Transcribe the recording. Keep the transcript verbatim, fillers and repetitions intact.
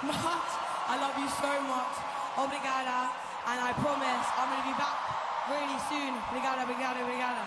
much. I love you so much. Obrigada. And I promise I'm going to be back really soon. Obrigada, obrigada, obrigada.